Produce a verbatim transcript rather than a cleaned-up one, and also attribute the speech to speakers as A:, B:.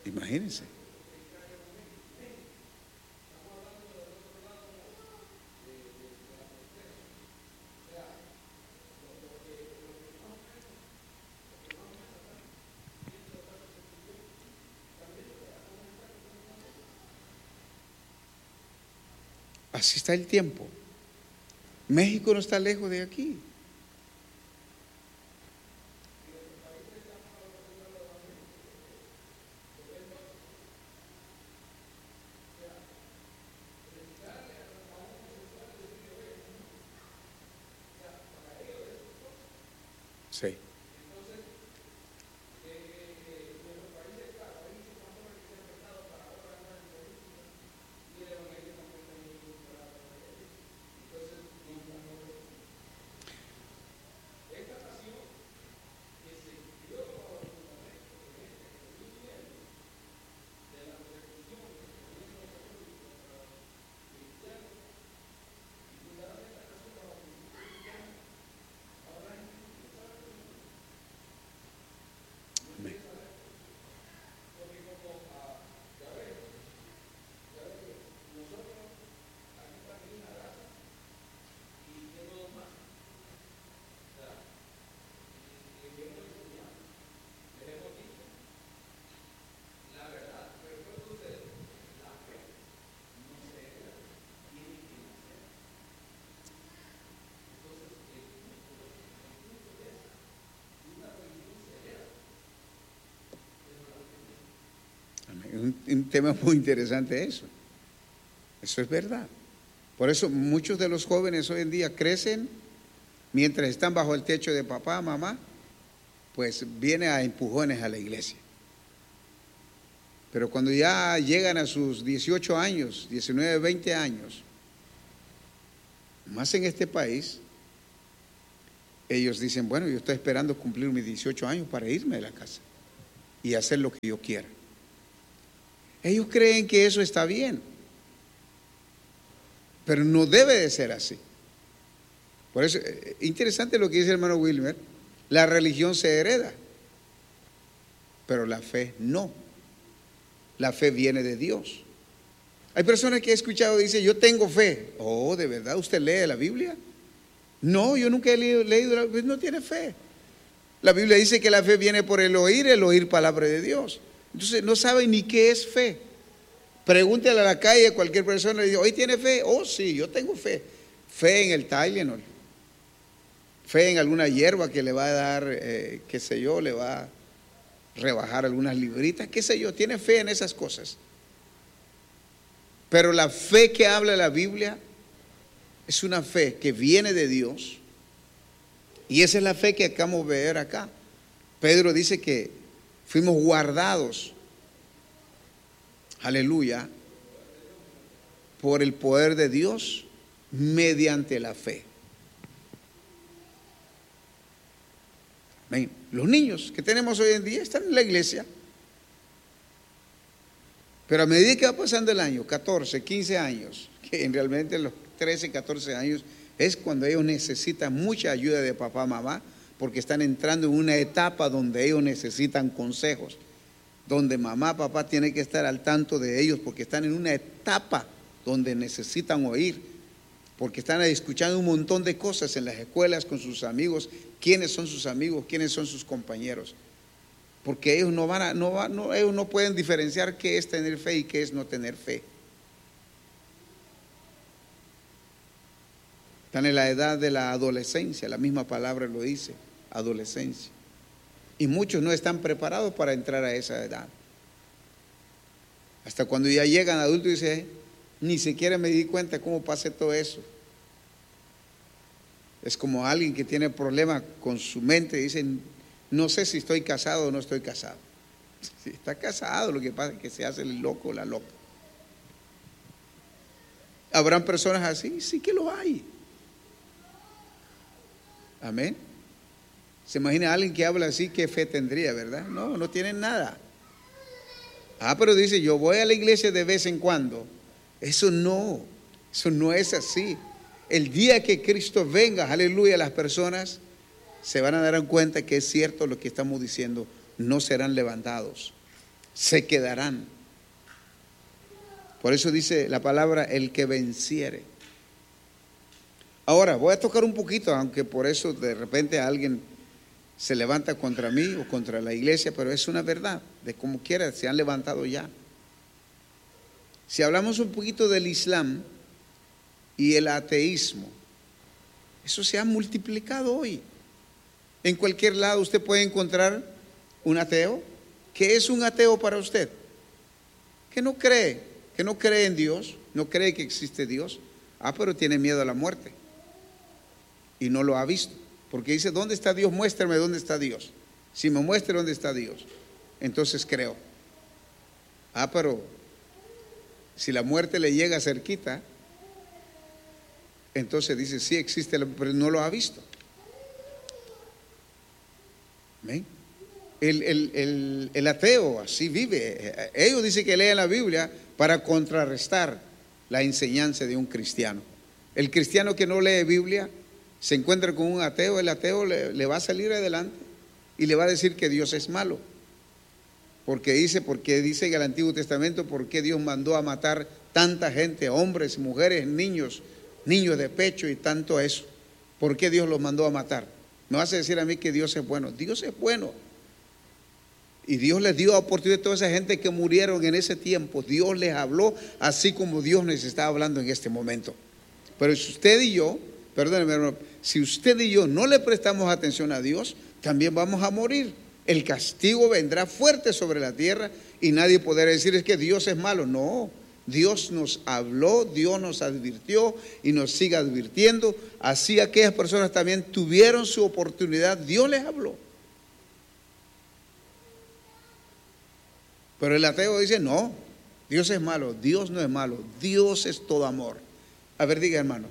A: Imagínense. Así está el tiempo. México no está lejos de aquí. Sí. Un, un tema muy interesante eso. Eso es verdad. Por eso muchos de los jóvenes hoy en día crecen mientras están bajo el techo de papá, mamá, pues viene a empujones a la iglesia. Pero cuando ya llegan a sus dieciocho años, diecinueve, veinte años, más en este país, ellos dicen, bueno, yo estoy esperando cumplir mis dieciocho años para irme de la casa y hacer lo que yo quiera. Ellos creen que eso está bien, pero no debe de ser así. Por eso, interesante lo que dice el hermano Wilmer, la religión se hereda, pero la fe no. La fe viene de Dios. Hay personas que he escuchado, dice, yo tengo fe. Oh, ¿de verdad usted lee la Biblia? No, yo nunca he leído, leído la Biblia, no tiene fe. La Biblia dice que la fe viene por el oír, el oír palabra de Dios. Entonces no sabe ni qué es fe. Pregúntele a la calle a cualquier persona y dice, ¿hoy tiene fe? Oh, sí, yo tengo fe. Fe en el Tylenol. Fe en alguna hierba que le va a dar, eh, qué sé yo, le va a rebajar algunas libritas, qué sé yo, tiene fe en esas cosas. Pero la fe que habla la Biblia es una fe que viene de Dios. Y esa es la fe que acabamos de ver acá. Pedro dice que fuimos guardados, aleluya, por el poder de Dios mediante la fe. Amén. Los niños que tenemos hoy en día están en la iglesia, pero a medida que va pasando el año, catorce, quince años, que en realmente los trece, catorce años es cuando ellos necesitan mucha ayuda de papá, mamá, porque están entrando en una etapa donde ellos necesitan consejos, donde mamá, papá tienen que estar al tanto de ellos, porque están en una etapa donde necesitan oír, porque están escuchando un montón de cosas en las escuelas con sus amigos, quiénes son sus amigos, quiénes son sus compañeros, porque ellos no van a, no van, no, ellos no pueden diferenciar qué es tener fe y qué es no tener fe. Están en la edad de la adolescencia, la misma palabra lo dice, adolescencia. Y muchos no están preparados para entrar a esa edad. Hasta cuando ya llegan adultos y dicen, ni siquiera me di cuenta cómo pasé todo eso. Es como alguien que tiene problemas con su mente y dice, no sé si estoy casado o no estoy casado. Si está casado, lo que pasa es que se hace el loco o la loca. ¿Habrán personas así? Sí que lo hay. Amén. Se imagina a alguien que habla así, ¿qué fe tendría, verdad? No, no tienen nada. Ah, pero dice, yo voy a la iglesia de vez en cuando. Eso no, eso no es así. El día que Cristo venga, aleluya, las personas se van a dar cuenta que es cierto lo que estamos diciendo, no serán levantados. se quedarán. Por eso dice la palabra el que venciere. Ahora voy a tocar un poquito, aunque por eso de repente alguien se levanta contra mí o contra la iglesia, pero es una verdad, de como quiera se han levantado ya. Si hablamos un poquito del Islam y el ateísmo, eso se ha multiplicado hoy. En cualquier lado usted puede encontrar un ateo. ¿Qué es un ateo para usted? Que no cree, que no cree en Dios, no cree que existe Dios. Ah, pero tiene miedo a la muerte y no lo ha visto, porque dice, ¿dónde está Dios? Muéstrame dónde está Dios. Si me muestra dónde está Dios, entonces creo. Ah, pero si la muerte le llega cerquita, entonces dice, sí existe, pero no lo ha visto. ¿Ven? El, el, el, el ateo así vive. Ellos dicen que leen la Biblia para contrarrestar la enseñanza de un cristiano. El cristiano que no lee Biblia se encuentra con un ateo, el ateo le, le va a salir adelante y le va a decir que Dios es malo. Porque dice, porque dice en el Antiguo Testamento, ¿por qué Dios mandó a matar tanta gente, hombres, mujeres, niños, niños de pecho y tanto eso? ¿Por qué Dios los mandó a matar? Me vas a decir a mí que Dios es bueno. Dios es bueno. Y Dios les dio oportunidad a toda esa gente que murieron en ese tiempo. Dios les habló así como Dios les está hablando en este momento. Pero si usted y yo, perdóneme hermano, si usted y yo no le prestamos atención a Dios, también vamos a morir. El castigo vendrá fuerte sobre la tierra y nadie podrá decir es que Dios es malo. No, Dios nos habló, Dios nos advirtió y nos sigue advirtiendo. Así aquellas personas también tuvieron su oportunidad, Dios les habló. Pero el ateo dice, no, Dios es malo. Dios no es malo, Dios es todo amor. A ver, diga hermano.